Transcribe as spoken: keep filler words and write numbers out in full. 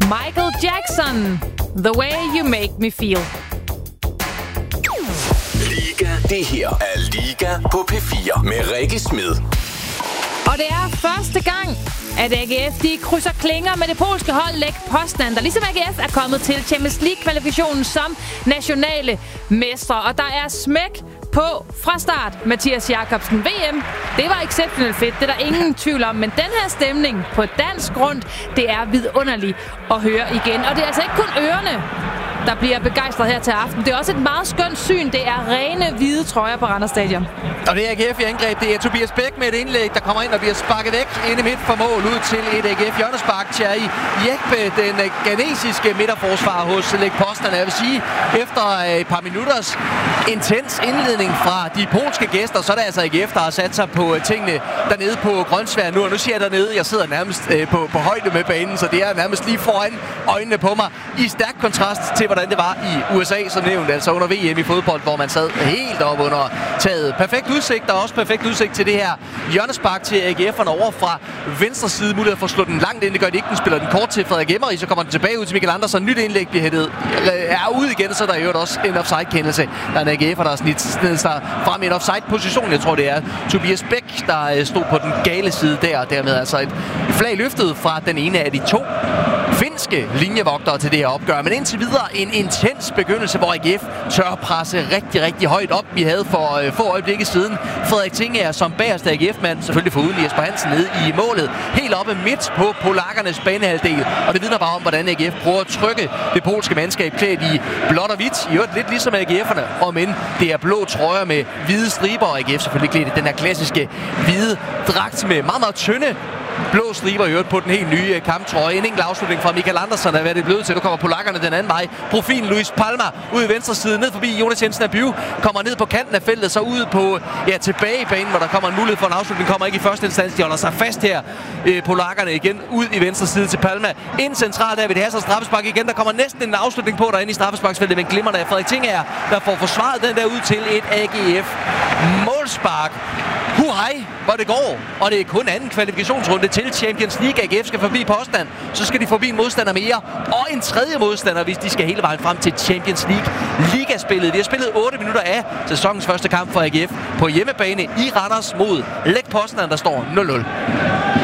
Michael Jackson, The Way You Make Me Feel. Liga, det her er Liga på P fire med Rikke Smed. Og det er første gang, at A G F de krydser klinger med det polske hold Lech Poznan, der ligesom A G F er kommet til Champions League-kvalifikationen som nationale mestre. Og der er smæk på fra start. Mathias Jakobsen, V M, det var exceptionelt fedt, det er der ingen tvivl om. Men den her stemning på dansk grund, det er vidunderligt at høre igen. Og det er altså ikke kun ørerne, der bliver begejstret her til aften. Det er også et meget skønt syn. Det er rene hvide trøjer på Randers Stadion. Og det er A G F i angreb. Det er Tobias Bæk med et indlæg, der kommer ind og bliver sparket væk inde midt for mål ud til et A G F hjørnespark. Thierry Jekpe, den ghanesiske midterforsvar hos Lech Poznan. Jeg vil sige, efter et par minutters intens indledning fra de polske gæster, så er det altså A G F, der har sat sig på tingene dernede på Grønsvær nu. Og nu siger jeg dernede, jeg sidder nærmest øh, på, på højde med banen, så det er nærmest lige foran øjnene på mig. I stærk kontrast til, hvordan det var i U S A, som nævnt, altså under V M i fodbold, hvor man sad helt op under taget. Perfekt udsigt, og også perfekt udsigt til det her hjørnespark til A G F'erne over fra venstre side. Mulighed for at slå den langt ind, det gør de ikke. Den spiller den kort til Frederik Emmery, så kommer den tilbage ud til Mikkel Andersen. Nyt indlæg bliver hættet er ud igen, så der er jo også en offside-kendelse. Der er en A G F'er, der er snit sig frem i en offside-position. Jeg tror, det er Tobias Bæk, der stod på den gale side der, og dermed altså et flag løftet fra den ene af de to finske linjevogtere til det her opgør. Men indtil videre en intens begyndelse, hvor A G F tør presse rigtig, rigtig højt op. Vi havde for øh, få øjeblikke siden Frederik Tingager som bagerste A G F-mand, selvfølgelig foruden Jesper Hansen nede i målet, helt oppe midt på polakkernes banehalvdel. Og det vidner bare om, hvordan A G F prøver at trykke det polske mandskab klædt i blåt og hvidt. I øvrigt lidt ligesom A G F'erne, og men det er blå trøjer med hvide striber, og A G F selvfølgelig klædt i den her klassiske hvide dragt med meget, meget tynde blå striber i øvrigt på den helt nye kamptrøje. En enkelt afslutning fra Mikkel Andersen, der er været det blevet til. Nu kommer polakkerne den anden vej. Profilen Luis Palma ud i venstre side, ned forbi Jonas Jensen Abiu. Kommer ned på kanten af feltet, så ud på, ja, tilbage i banen, hvor der kommer en mulighed for en afslutning. Kommer ikke i første instans. De holder sig fast her. Øh, polakkerne igen ud i venstre side til Palma. Ind centralt David Hasser, straffespark igen. Der kommer næsten en afslutning på derinde i straffesparksfeltet, men glimrende af Frederik Tingager, der får forsvaret den der ud til et A G F målspark. Hu hej, hvor det går. Og det er kun anden kvalifikationsrunde til Champions League. A G F skal forbi Poznan. Så skal de forbi en modstander mere. Og en tredje modstander, hvis de skal hele vejen frem til Champions League ligaspillet. De har spillet otte minutter af sæsonens første kamp for A G F på hjemmebane i Randers mod Lech Poznan, der står nul nul.